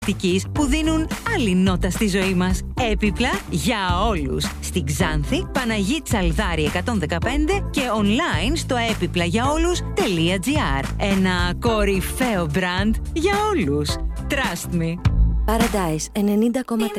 που δίνουν άλλη νότα στη ζωή μας. Έπιπλα για όλους. Στην Ξάνθη, Παναγή Τσαλδάρη 115 και online στο έπιπλαγιαόλους.gr. Ένα κορυφαίο μπραντ για όλους. Trust me. Paradise 90,3.